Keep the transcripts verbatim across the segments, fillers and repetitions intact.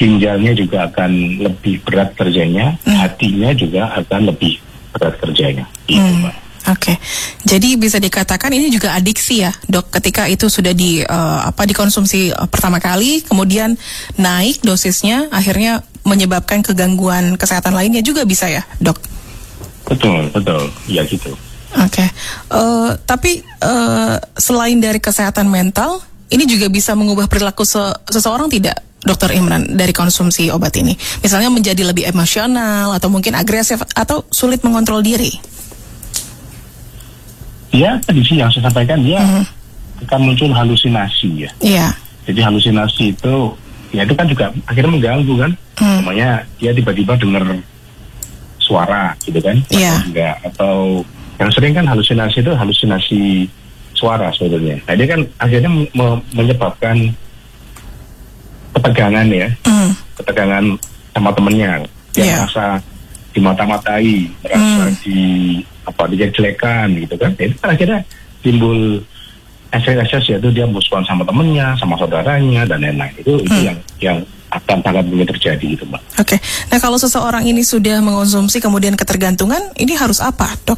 ginjalnya juga akan lebih berat kerjanya, hmm. hatinya juga akan lebih berat kerjanya. Itu, hmm. Mbak. Oke, okay. Jadi bisa dikatakan ini juga adiksi ya, dok. Ketika itu sudah di uh, apa dikonsumsi uh, pertama kali, kemudian naik dosisnya, akhirnya menyebabkan kegangguan kesehatan lainnya juga bisa ya, dok? Betul, betul, ya gitu. Oke, okay. uh, tapi uh, selain dari kesehatan mental, ini juga bisa mengubah perilaku se- seseorang tidak, Dokter Imran, dari konsumsi obat ini? Misalnya menjadi lebih emosional atau mungkin agresif atau sulit mengontrol diri? Ya, tadi sih yang saya sampaikan, dia hmm. akan muncul halusinasi ya. Iya. Jadi halusinasi itu, ya itu kan juga akhirnya mengganggu kan. Hmm. Namanya dia tiba-tiba dengar suara gitu kan. Iya. Enggak, atau yang sering kan halusinasi itu halusinasi suara sebetulnya. Nah dia kan akhirnya me- menyebabkan ketegangan ya. Hmm. Ketegangan sama temennya. Dia yeah. merasa dimata-matai, merasa hmm. di apa dijelekan gitu kan. Jadi kan akhirnya timbul ekses-ekses, yaitu dia musuhan sama temennya, sama saudaranya dan lain-lain. Itu hmm. itu yang yang akan sangat mungkin terjadi gitu, Mbak. Oke. Okay. Nah, kalau seseorang ini sudah mengonsumsi kemudian ketergantungan, ini harus apa, Dok?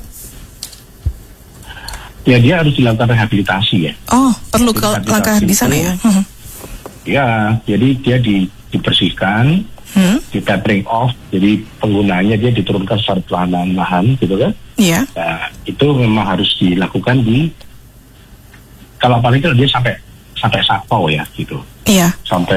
Ya, dia harus dilakukan rehabilitasi ya. Oh, perlu ke langkah di sana ya. Hmm. Ya, jadi dia di, dibersihkan, hmm. di tapering off, jadi penggunaannya dia diturunkan secara perlahan-lahan gitu kan. Iya. Nah, itu memang harus dilakukan di, kalau paling kalau dia sampai sampai sakau ya gitu. Iya. Sampai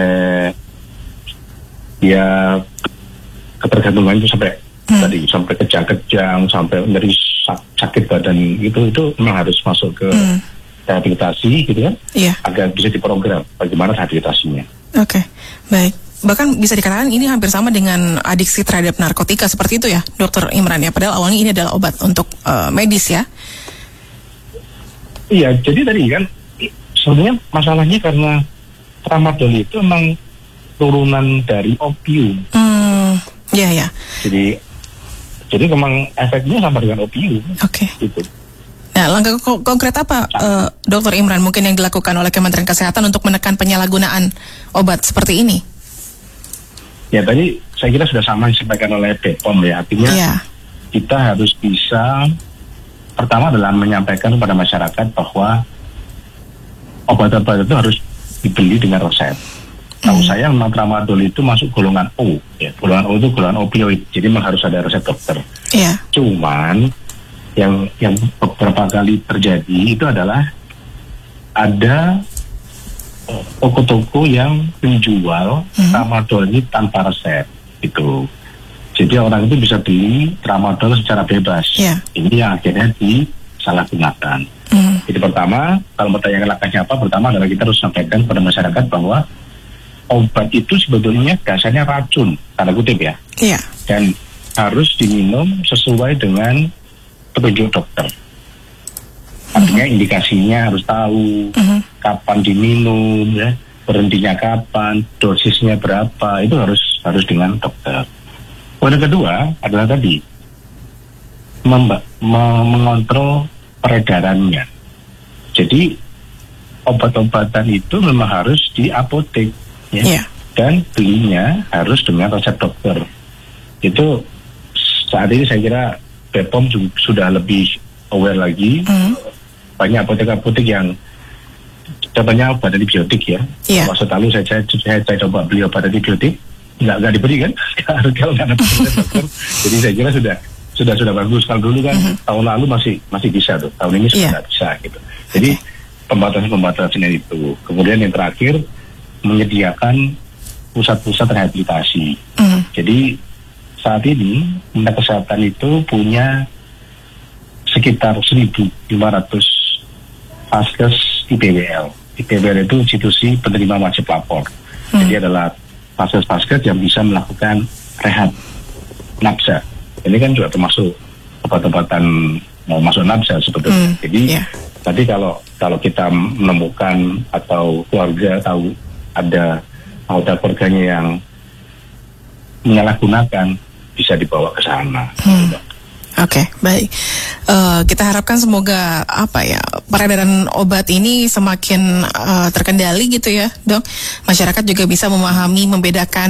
dia ketergantungan itu sampai hmm. tadi sampai kejang-kejang, sampai nyeri sakit badan itu itu memang harus masuk ke hmm. rehabilitasi gitu kan. Iya. Agar bisa diprogram bagaimana rehabilitasinya. Oke, okay. Baik. Bahkan bisa dikatakan ini hampir sama dengan adiksi terhadap narkotika seperti itu ya, Dokter Imran ya. Padahal awalnya ini adalah obat untuk uh, medis ya. Iya, jadi tadi kan sebenarnya masalahnya karena tramadol itu memang turunan dari opium. Hmm, ya ya. Jadi jadi memang efeknya sama dengan opium. Oke. Okay. Gitu. Nah, langkah ko- konkret apa, uh, Dokter Imran, mungkin yang dilakukan oleh Kementerian Kesehatan untuk menekan penyalahgunaan obat seperti ini? Ya tadi saya kira sudah sama disampaikan oleh B P O M ya, artinya yeah. kita harus bisa pertama adalah menyampaikan kepada masyarakat bahwa obat-obat itu harus dibeli dengan resep. Tahu mm. saya memang tramadol itu masuk golongan O, ya golongan O itu golongan opioid, jadi memang harus ada resep dokter. Yeah. Cuman yang yang beberapa kali terjadi itu adalah ada toko-toko yang menjual hmm. tramadol ini tanpa resep itu. Jadi orang itu bisa beli tramadol secara bebas. Yeah. Ini yang akhirnya disalahgunakan. Hmm. Jadi pertama, kalau bertanya langkahnya apa, pertama adalah kita harus sampaikan kepada masyarakat bahwa obat itu sebetulnya dasarnya racun, tanda kutip ya. Yeah. Dan harus diminum sesuai dengan petunjuk dokter. Artinya indikasinya harus tahu uh-huh. kapan diminum, ya, berhentinya kapan, dosisnya berapa, itu harus harus dengan dokter. Poin kedua adalah tadi memba- me- mengontrol peredarannya. Jadi obat-obatan itu memang harus di apotek, ya, yeah. dan belinya harus dengan resep dokter. Itu saat ini saya kira B P O M juga sudah lebih aware lagi. Uh-huh. Banyak apotek-apotek yang contohnya obat antibiotik ya. Yeah. Maksud lalu saya, saya, saya, saya coba beli obat antibiotik, nggak nggak diberi kan? Kalau nggak ada dokter. Jadi saya kira sudah sudah sudah bagus. Kalau dulu kan mm-hmm. tahun lalu masih masih bisa tuh, tahun ini sudah yeah. nggak bisa gitu. Jadi okay. pembatasan-pembatasannya itu. Kemudian yang terakhir menyediakan pusat-pusat rehabilitasi. Mm-hmm. Jadi saat ini Kementerian Kesehatan itu punya sekitar seribu lima ratus Vaskes I P W L. I P W L itu institusi penerima wajib lapor. Hmm. Jadi adalah Vaskes-Vaskes yang bisa melakukan rehab nafsa. Ini kan juga termasuk obat-obatan mau masuk nafsa sebetulnya. Hmm. Jadi yeah. tadi kalau kalau kita menemukan atau keluarga tahu ada anggota keluarganya yang menyalahgunakan, bisa dibawa ke sana. Hmm. Oke, okay, baik. Uh, kita harapkan semoga apa ya peredaran obat ini semakin uh, terkendali gitu ya, dok. Masyarakat juga bisa memahami, membedakan